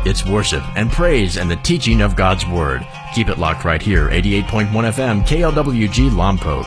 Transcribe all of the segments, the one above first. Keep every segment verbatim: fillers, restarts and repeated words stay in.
It's worship and praise and the teaching of God's Word. Keep it locked right here, eighty-eight point one F M, K L W G Lompoc.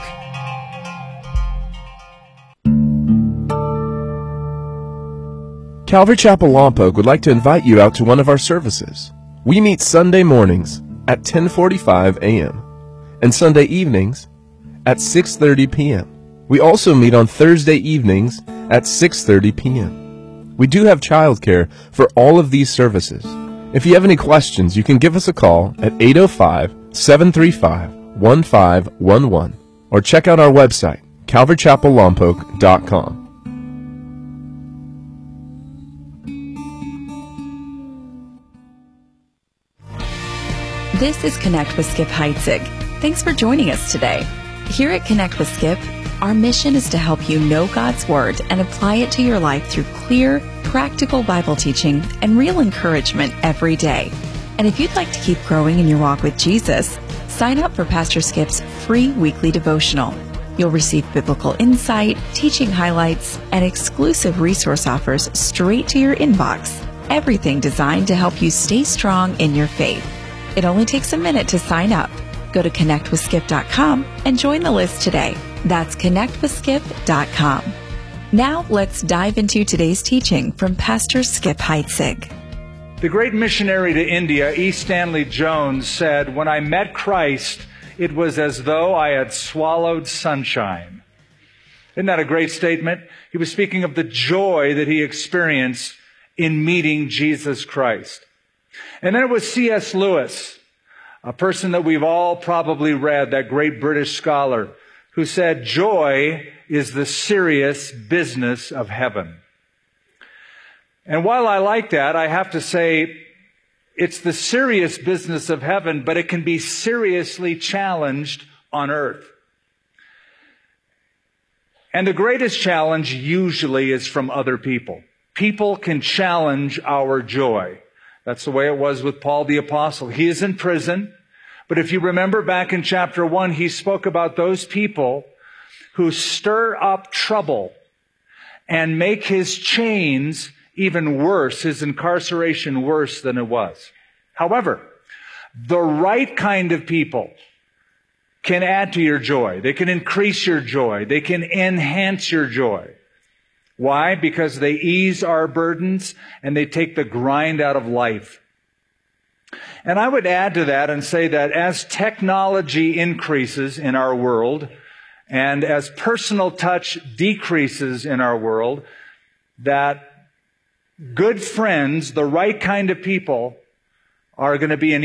Calvary Chapel Lompoc would like to invite you out to one of our services. We meet Sunday mornings at ten forty-five a m and Sunday evenings at six thirty p m We also meet on Thursday evenings at six thirty p m We do have childcare for all of these services. If you have any questions, you can give us a call at eight oh five, seven three five, one five one one or check out our website, calvary chapel lompoc dot com. This is Connect with Skip Heitzig. Thanks for joining us today. Here at Connect with Skip, our mission is to help you know God's Word and apply it to your life through clear, practical Bible teaching and real encouragement every day. And if you'd like to keep growing in your walk with Jesus, sign up for Pastor Skip's free weekly devotional. You'll receive biblical insight, teaching highlights, and exclusive resource offers straight to your inbox. Everything designed to help you stay strong in your faith. It only takes a minute to sign up. Go to connect with skip dot com and join the list today. That's connect with skip dot com. Now let's dive into today's teaching from Pastor Skip Heitzig. The great missionary to India, E. Stanley Jones, said, "When I met Christ, it was as though I had swallowed sunshine." Isn't that a great statement? He was speaking of the joy that he experienced in meeting Jesus Christ. And then it was C S Lewis, a person that we've all probably read, that great British scholar, who said, "Joy is the serious business of heaven." And while I like that, I have to say it's the serious business of heaven, but it can be seriously challenged on earth. And the greatest challenge usually is from other people. People can challenge our joy. That's the way it was with Paul the Apostle. He is in prison, but if you remember back in chapter one, he spoke about those people who stir up trouble and make his chains even worse, his incarceration worse than it was. However, the right kind of people can add to your joy. They can increase your joy. They can enhance your joy. Why? Because they ease our burdens and they take the grind out of life. And I would add to that and say that as technology increases in our world and as personal touch decreases in our world, that good friends, the right kind of people, are going to be an